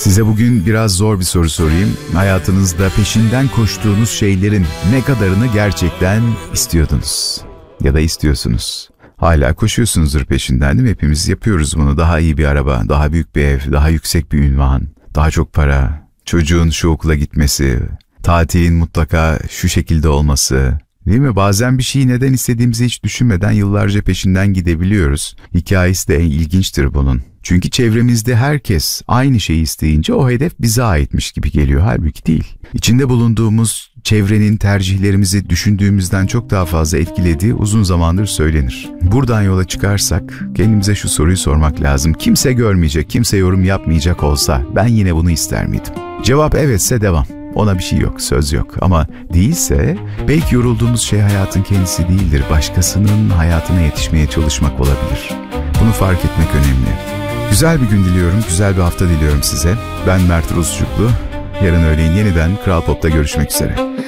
Size bugün biraz zor bir soru sorayım. Hayatınızda peşinden koştuğunuz şeylerin ne kadarını gerçekten istiyordunuz ya da istiyorsunuz? Hala koşuyorsunuzdur peşinden, değil mi? Hepimiz yapıyoruz bunu. Daha iyi bir araba, daha büyük bir ev, daha yüksek bir ünvan, daha çok para, çocuğun şu okula gitmesi, tatilin mutlaka şu şekilde olması. Değil mi? Bazen bir şeyi neden istediğimizi hiç düşünmeden yıllarca peşinden gidebiliyoruz. Hikayesi de en ilginçtir bunun. Çünkü çevremizde herkes aynı şeyi isteyince o hedef bize aitmiş gibi geliyor. Halbuki değil. İçinde bulunduğumuz çevrenin tercihlerimizi düşündüğümüzden çok daha fazla etkilediği uzun zamandır söylenir. Buradan yola çıkarsak kendimize şu soruyu sormak lazım. Kimse görmeyecek, kimse yorum yapmayacak olsa ben yine bunu ister miydim? Cevap evetse devam. Ona bir şey yok, söz yok. Ama değilse belki yorulduğumuz şey hayatın kendisi değildir. Başkasının hayatına yetişmeye çalışmak olabilir. Bunu fark etmek önemli. Güzel bir gün diliyorum, güzel bir hafta diliyorum size. Ben Mert Rusçuklu. Yarın öğleyin yeniden Kral Pop'ta görüşmek üzere.